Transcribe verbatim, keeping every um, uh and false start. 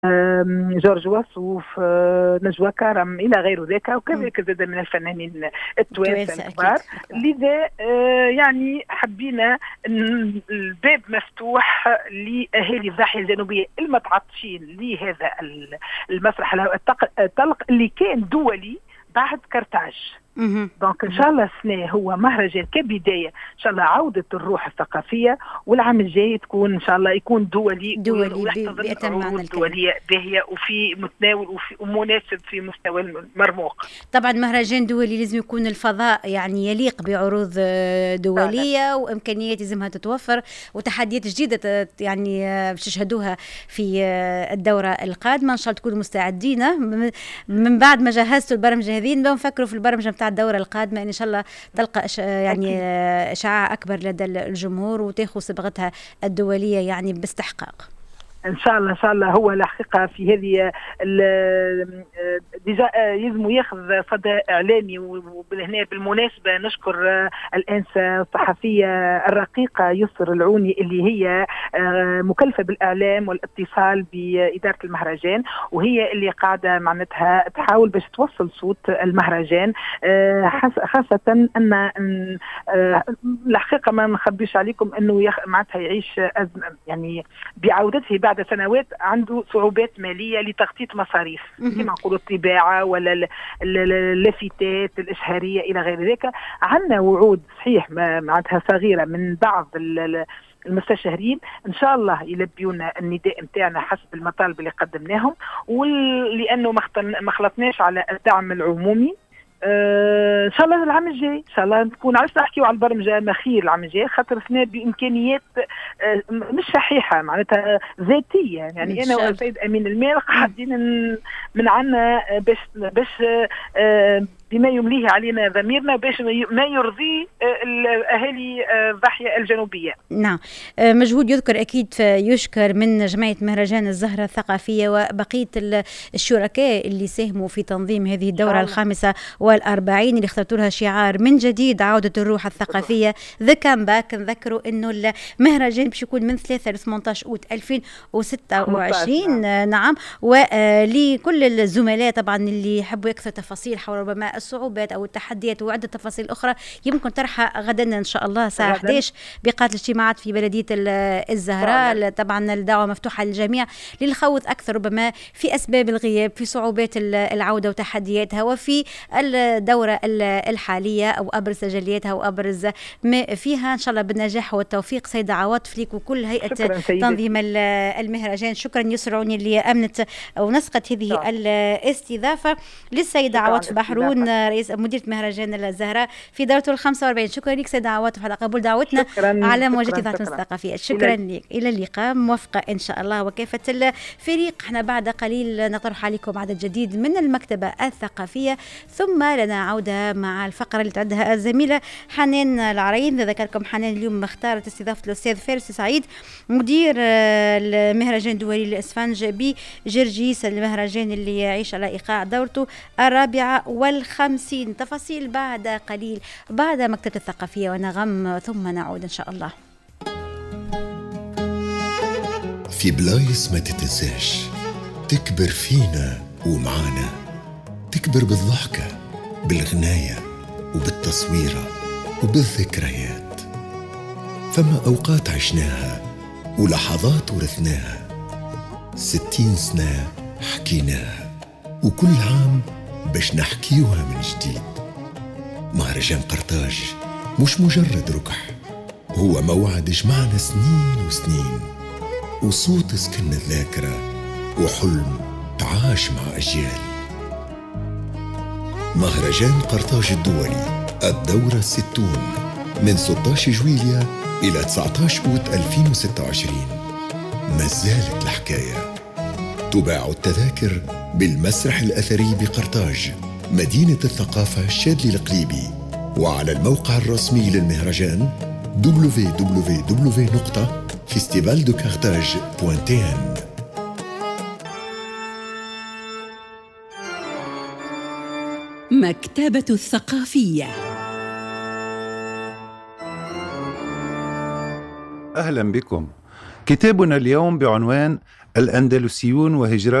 جورج وسوف، نجوى كرم إلى غير ذلك، وكذلك زاد من الفنانين التوانسة الكبار. لذا يعني حبينا الباب مفتوح لأهالي الضاحية الجنوبية المتعطشين لهذا المسرح الطلق اللي كان دولي بعد كرتاج. دونك ان شاء الله السنه هو مهرجان كبدايه ان شاء الله عوده الروح الثقافيه، والعام الجاي تكون ان شاء الله يكون دولي دولي بأتم معنى دوليه باهيه وفي متناول وفي ومناسب في مستوى المرموق. طبعا مهرجان دولي لازم يكون الفضاء يعني يليق بعروض دوليه طبعا. وامكانيات لازمها تتوفر وتحديات جديده يعني باش تشهدوها في الدوره القادمه. ان شاء الله تكونوا مستعدين من بعد ما جهزتوا البرمجه هذين نفكروا في البرمجه تاع الدورة القادمة إن شاء الله تلقى يعني شعاع أكبر لدى الجمهور وتاخذ صبغتها الدولية يعني باستحقاق. ان شاء الله ان شاء الله. هو الحقيقه في هذه ديجا يلزم ياخذ صدى اعلامي، وهنا بالمناسبه نشكر الانسه الصحفيه الرقيقه يسر العوني اللي هي مكلفه بالاعلام والاتصال باداره المهرجان، وهي اللي قاعده معناتها تحاول باش توصل صوت المهرجان، خاصه ان الحقيقه ما نخبيش عليكم انه معناتها يعيش يعني بعودته بعد سنوات عنده صعوبات ماليه لتغطيه مصاريف كما نقولوا الطباعه ولا اللافتات الاشهاريه الى غير ذلك. عندنا وعود صحيح معناتها صغيره من بعض المستشارين ان شاء الله يلبيونا النداء نتاعنا حسب المطالب اللي قدمناهم، ولانه ما خلطناش على الدعم العمومي. أه ان شاء الله العام الجاي ان شاء الله نكون عرفت نحكيو على البرمجه مخير العام الجاي، خاطر احنا بامكانيات أه مش شحيحه معناتها ذاتيه. يعني انا والسيد امين المالك قاعدين من عنا باش باش أه بما يمليه علينا ضميرنا باش ما يرضي الاهالي الضاحيه الجنوبيه. نعم، مجهود يذكر اكيد يشكر من جمعيه مهرجان الزهره الثقافيه وبقيه الشركاء اللي ساهموا في تنظيم هذه الدوره الخامسه والأربعين اللي اخترتوا لها شعار من جديد عوده الروح الثقافيه ذا كامباك. نذكروا انه المهرجان باش يكون من ثلاثة ل ثمانية عشر أوت ألفين وستة وعشرين. نعم, نعم. ولكل الزملاء طبعا اللي يحبوا يكثر تفاصيل حول ربما الصعوبات أو التحديات وعدة تفاصيل أخرى يمكن طرحها غدا إن شاء الله الساعة أحد عشر بقاعة الاجتماعات في بلدية الزهراء. طبعا الدعوة مفتوحة للجميع للخوض أكثر ربما في أسباب الغياب، في صعوبات العودة وتحدياتها، وفي الدورة الحالية أو أبرز تجلياتها وأبرز ما فيها. إن شاء الله بالنجاح والتوفيق. سيدة عواطف ليك وكل هيئة تنظيم المهرجان. شكرا يسرعوني اللي أمنت أو نسقت هذه شكرا. الاستضافة للسيدة عواطف بحرون رئيس مديرة مهرجان الزهراء في دورته الخمسة وأربعين. شكرا لك سيدة عواطف على قبول دعوتنا على مواجهة التحديات الثقافية. شكرا لك. إلى اللقاء، موفقة إن شاء الله وكافة الفريق. احنا بعد قليل نطرح عليكم عدد جديد من المكتبة الثقافية، ثم لنا عودة مع الفقرة اللي تعدها الزميلة حنان العرين. ذكركم حنان اليوم اختارت استضافة الأستاذ فارس سعيد مدير المهرجان الدولي للإسفنج بجرجيس، المهرجان اللي يعيش على إيقاع دورته الرابعة والخمسين. تفاصيل بعد قليل بعد مكتبة الثقافية ونغم، ثم نعود إن شاء الله. في بلايص ما تتنساش تكبر فينا ومعانا، تكبر بالضحكة بالغناية وبالتصويرة وبالذكريات. فما أوقات عشناها ولحظات ورثناها، ستين سنة حكيناها وكل عام باش نحكيوها من جديد. مهرجان قرطاج مش مجرد ركح، هو موعد جمعنا سنين وسنين، وصوت سكن الذاكرة وحلم تعاش مع أجيال. مهرجان قرطاج الدولي الدورة الستون من ستة عشر جويلية إلى تسعة عشر أوت ألفين وستة وعشرين. ما زالت الحكاية. تباع التذاكر بالمسرح الأثري بقرطاج مدينة الثقافة الشاذلي القليبي، وعلى الموقع الرسمي للمهرجان دبليو دبليو دبليو دوت فيستيفال دو كارتاج دوت تي ان. مكتبة الثقافية. أهلا بكم. كتابنا اليوم بعنوان الأندلسيون وهجرة